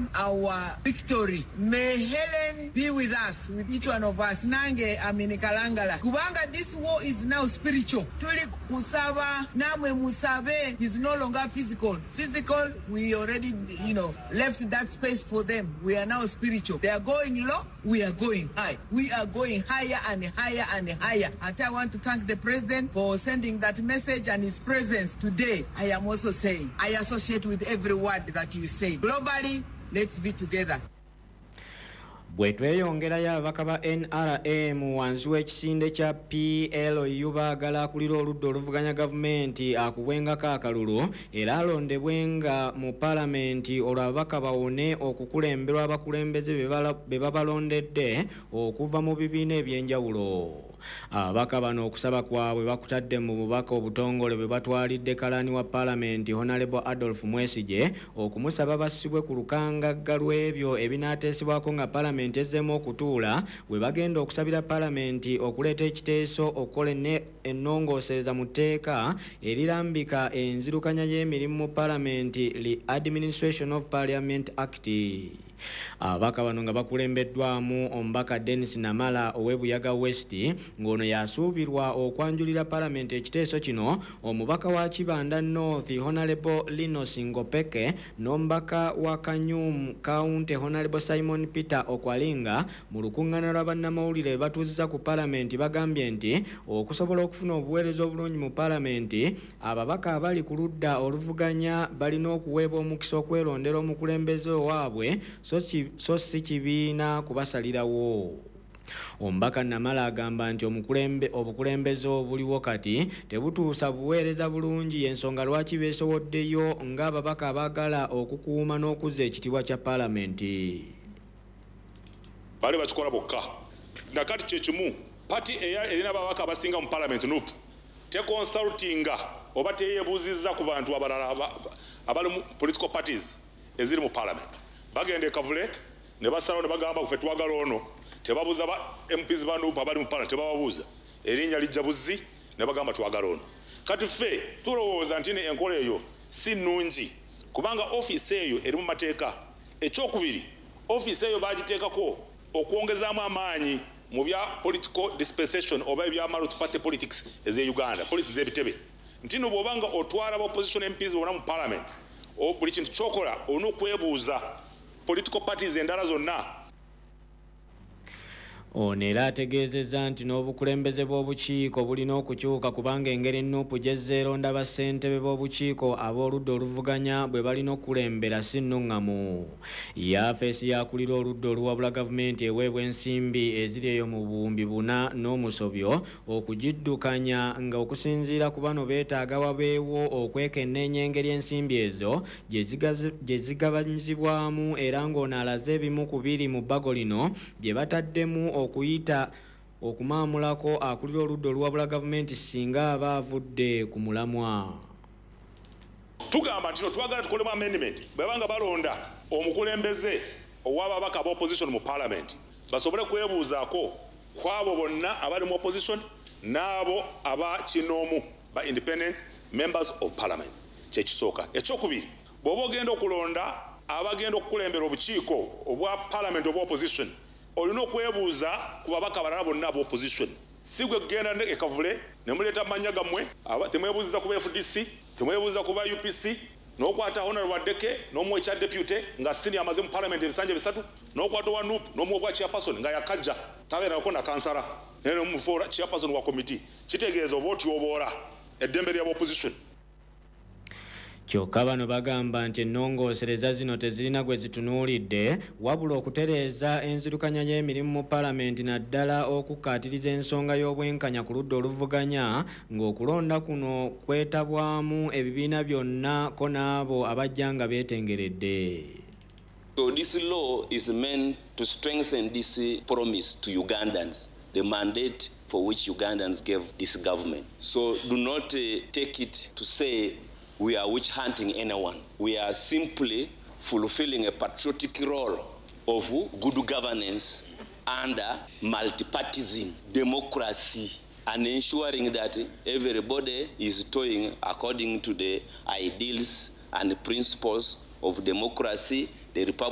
won our victory. May Helen be with us, with each one of us. Nange amini kalangala. Kubanga, this war is now spiritual. Tuli kusaba, namwe musabe, is no longer physical. Physical, we already, left that space for them. We are now spiritual. They are going low, we are going high. We are going higher and higher and higher. And I want to thank the president for sending that message and his presence today. I am also saying, I associate with every word that you say. Globally, let's be together. Bwe tweyongerayo ababaka ba NRM wansi w'ekisinde kya PLU baagala akulira oludda oluvuganya gavumenti akubwengako akalulu era alondebwenga mu palamenti olwo ababaka bawone okukulemberwa abakulembeze be babalondedde okuva mu bibiina eby'enjawulo. Ababaka bano okusaba kwabwe bakutadde mu bubaka obutongole bwe batwalidde kalani wa palamenti Honorable Adolf Mwesigye okumusaba bassibwe ku lukangagga lw'ebyo ebinaateesebwako nga palamenti ezzeemu okutuula bwe bagenda okusabira palamenti okuleeta ekiteeso okukola ennongoosereza mu tteeka erirambika enzirukanya y'emirimu mu palamenti Administration of Parliament Act. Ababaka bano nga bakulembeddwamu omubaka Dennis Namala ow'Ebuyaga West ng'ono yasuubirwa okwanjulira palamenti ekiteeso kino omubaka wa Kibanda North Honorable Linus Ngopeke n'omubaka wa Kanyumu County Honorable Simon Peter Okwalinga mu lukuŋŋaana lwa bannamawulire batuuzizza ku palamenti bagambye nti okusobola okufuna obuweereza obulungi mu palamenti ababaka abali ku ludda oluvuganya balina okuweebwa omukisa okwerondera omukulembeze waabwe so si kibiina kubasalirawo. Omubaka Namala agamba nti obukulembeze obuliwo kati tebutuusa buweereza bulungi ensonga lwaki beesowoddeyo ng'ababaka abaagala okukuuma n'okuzza ekitiibwa kya palamenti. Bali bakikola bokka nakati kyekimu pati erina ababaka abasinga mu palamenti NUP tekonsultinga oba teyeebuuzizza ku bantu abalala abali mu political parties eziri mu palamenti. Bagenda ekavule ne basalawo ne bagamba ffe twagala ono tebabuuza ba MPs ba NUP abali mu palamenti tebababuuza erinnya lijja buzzi ne bagamba twagala ono. Kati ffe tulowooza nti enkola eyo si nnungi kubanga ofiisi eyo eri mu mateeka. Ekyokubiri, ofiisi eyo bagiteekako okwongezaamu amaanyi mu bya political dispensation oba ebya multi-party politics ez'e Uganda, policy z'ebitebe. Ntino bw'obanga otwala ba opposition MPs bonna mu parliament buli kintu kyokola olina okwebuuza political parties endala zonna. Ono era ategeezezza nti n'obukulembeze bw'obukiiko bulina okukyuka kubanga engeri NUP gye zeeronda bassentebe b'obukiiko ab'oludda oluvuganya bwe balina okukulembera si nnuŋŋamu. Yafeesi yakulira oludda oluwabula gavumenti eweebwa ensimbi eziri eyo mu buwumbi 4 n'omusobyo okugiddukanya nga okusinziira ku bano beetaaga wabeewo okwekenneenya engeri ensimbi ezo gye zigabanyizibwamu era ng'ono alaze ebimu ku biri mu bbago lino bye bataddemu okuyita okumaamulako akulira oludda oluwabula gavumenti singa aba avudde ku mulamwa. Tugamba nti twagala tukolemu amendment bwebanga balonda omukulembeze ow'ababaka aba opposition mu parliament basobole kwebuuzaako kwabo bonna abali mu opposition n'abo aba kinoomu ba independent members of parliament. Kyekisooka. Ekyokubiri, bw'oba ogenda okulonda abagenda okukulembera obukiiko obwa parliament obwa opposition olina okwebuuza ku babaka abalala bonna aba opposition. Si gwe kugenda ekavule ne muleeta amannya gammwe temwebuuziza ku FDC temwebuuza ku ba UPC n'okwata Honorable Wadeke n'omuwa ekya deputy nga senior amaze mu parliament ebisanja 3 n'okwata wa NUP n'omuwa obwa chairperson nga yakajja tabeerako na kansala naye n'omufuula chairperson wa committee. Kitegeeza oba otyoboola eddembe ly'aba opposition. Kyokka bano bagamba nti ennongoosereza zino tezirina gwe zitunuulidde wabula okutereeza enzirukanya y'emirimu mu palamenti naddala okukkaatiriza ensonga y'obwenkanya ku ludda oluvuganya ng'okulonda kuno kwetabwamu ebibiina byonna ko n'abo abajja nga beetengeredde. So this law is meant to strengthen this promise to Ugandans, the mandate for which Ugandans gave this government. So do not take it to say we are witch hunting anyone. We are simply fulfilling a patriotic role of good governance under multipartism, democracy, and ensuring that everybody is toying according to the ideals and principles of democracy, the Republic